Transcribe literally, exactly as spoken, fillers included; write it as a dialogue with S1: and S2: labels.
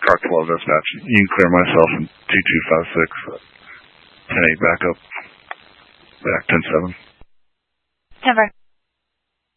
S1: Car twelve dispatch. You can clear myself in two two five six. ten eight backup. Back ten seven.
S2: ten four.